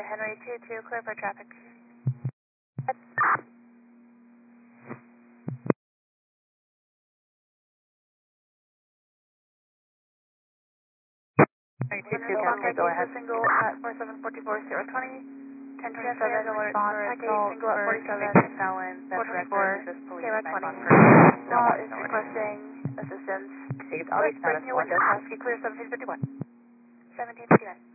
Henry 22, clear for traffic. Henry 22, California, go ahead. Single at 4744020. 1027, alert response, for package, single at for 47, convicted felon, that's 424, registered police, KRA 20. 911. Law is requesting assistance. I'll be Breaking status your 1. window, Husky, clear 1751. 1751.